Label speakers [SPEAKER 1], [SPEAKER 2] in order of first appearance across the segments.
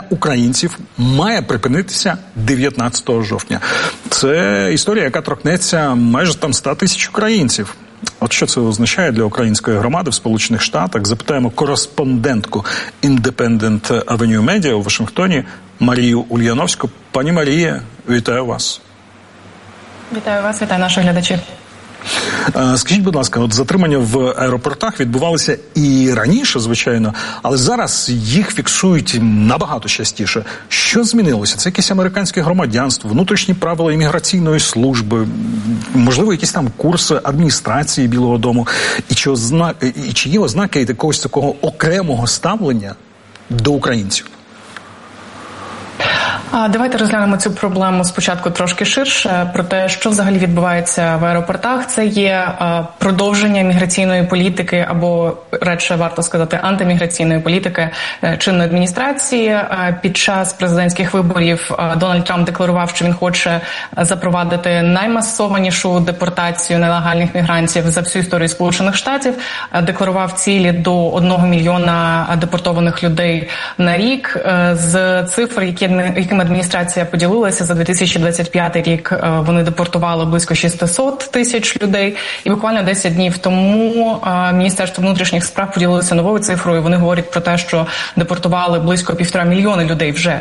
[SPEAKER 1] українців має припинитися 19 жовтня. Це історія, яка торкнеться майже 100 тисяч українців. От що це означає для української громади в Сполучених Штатах? Запитаємо кореспондентку Independent Avenue Media у Вашингтоні Марію Ульяновську. Пані Марія, вітаю вас.
[SPEAKER 2] Вітаю вас, вітаю наших глядачів.
[SPEAKER 1] Скажіть, будь ласка, от затримання в аеропортах відбувалися і раніше, звичайно, але зараз їх фіксують набагато частіше. Що змінилося? Це якесь американське громадянство, внутрішні правила імміграційної служби, можливо, якісь там курси адміністрації Білого дому? І чи є ознаки якогось такого окремого ставлення до українців?
[SPEAKER 2] Давайте розглянемо цю проблему спочатку трошки ширше, про те, що взагалі відбувається в аеропортах. Це є продовження міграційної політики, або, радше варто сказати, антиміграційної політики чинної адміністрації. Під час президентських виборів Дональд Трамп декларував, що він хоче запровадити наймасованішу депортацію нелегальних мігрантів за всю історію Сполучених Штатів. Декларував цілі до 1 мільйона депортованих людей на рік. З цифр, якими адміністрація поділилася, за 2025 рік вони депортували близько 600 тисяч людей. І буквально 10 днів тому Міністерство внутрішніх справ поділилося новою цифрою. Вони говорять про те, що депортували близько 1,5 мільйона людей вже.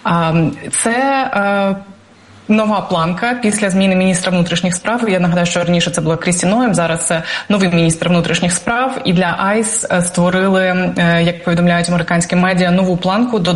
[SPEAKER 2] Це нова планка після зміни міністра внутрішніх справ. Я нагадаю, що раніше це була Крісті Ноєм, зараз це новий міністр внутрішніх справ. І для АЙС створили, як повідомляють американські медіа, нову планку до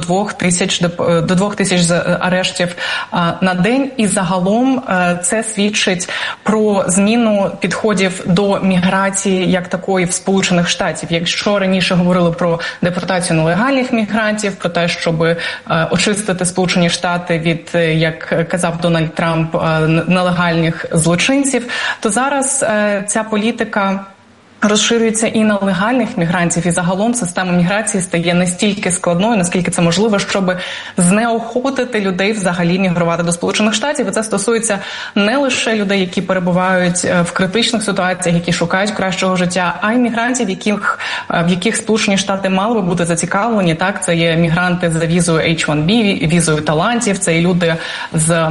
[SPEAKER 2] 2000 арештів на день. І загалом це свідчить про зміну підходів до міграції як такої в Сполучених Штатів. Якщо раніше говорили про депортацію нелегальних мігрантів, про те, щоб очистити Сполучені Штати від, як казав Дональд Трамп, нелегальних злочинців, то зараз ця політика розширюється і на легальних мігрантів, і загалом система міграції стає настільки складною, наскільки це можливо, щоб знеохотити людей взагалі мігрувати до Сполучених Штатів. І це стосується не лише людей, які перебувають в критичних ситуаціях, які шукають кращого життя, а й мігрантів, в яких Сполучені Штати мали би бути зацікавлені. Так, це є мігранти за візою H-1B, візою талантів, це є люди з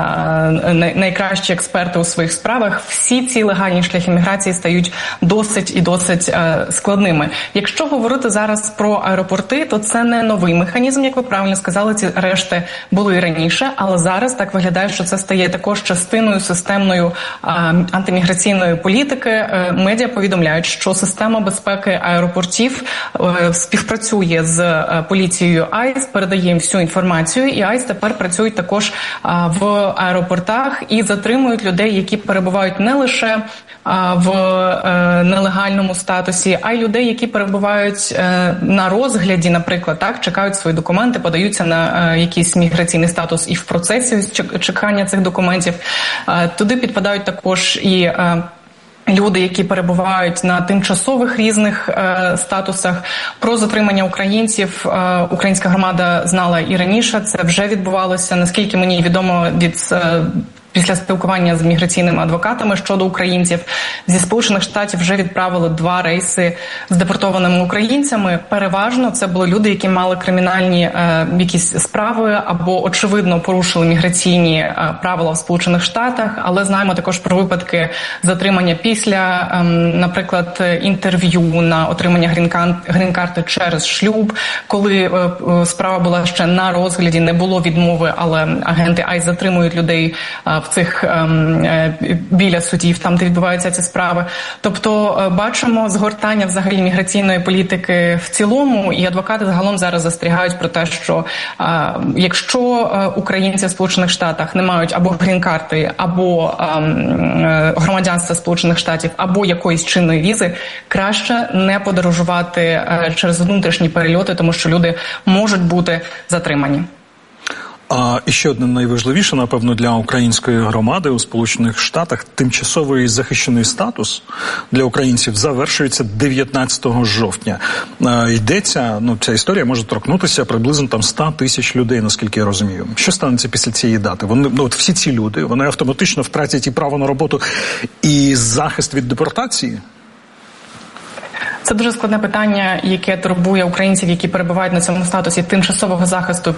[SPEAKER 2] найкращі експерти у своїх справах. Всі ці легальні шляхи міграції стають досить складними. Якщо говорити зараз про аеропорти, то це не новий механізм, як ви правильно сказали, ці арешти були і раніше, але зараз так виглядає, що це стає також частиною системної антиміграційної політики. Медіа повідомляють, що система безпеки аеропортів співпрацює з поліцією АЙС, передає їм всю інформацію, і АЙС тепер працюють також в аеропортах і затримують людей, які перебувають не лише в нелегальному статусі, а й людей, які перебувають на розгляді, наприклад, так, чекають свої документи, подаються на якийсь міграційний статус і в процесі чекання цих документів. Туди підпадають також і люди, які перебувають на тимчасових різних статусах. Про затримання українців українська громада знала і раніше, це вже відбувалося, наскільки мені відомо після спілкування з міграційними адвокатами щодо українців. Зі Сполучених Штатів вже відправили 2 рейси з депортованими українцями. Переважно це були люди, які мали кримінальні якісь справи або, очевидно, порушили міграційні правила в Сполучених Штатах. Але знаємо також про випадки затримання після, наприклад, інтерв'ю на отримання грін-карти через шлюб, коли справа була ще на розгляді, не було відмови, але агенти АЙС затримують людей в цих біля судів, там, де відбуваються ці справи. Тобто бачимо згортання взагалі міграційної політики в цілому, і адвокати загалом зараз застерігають про те, що якщо українці в Сполучених Штатах не мають або грін-карти, або громадянства Сполучених Штатів, або якоїсь чинної візи, краще не подорожувати через внутрішні перельоти, тому що люди можуть бути затримані.
[SPEAKER 1] І ще одне найважливіше, напевно, для української громади у Сполучених Штатах – тимчасовий захищений статус для українців завершується 19 жовтня. Йдеться, ця історія може торкнутися приблизно 100 тисяч людей, наскільки я розумію. Що станеться після цієї дати? Всі ці люди, вони автоматично втратять і право на роботу, і захист від депортації?
[SPEAKER 2] Це дуже складне питання, яке турбує українців, які перебувають на цьому статусі тимчасового захисту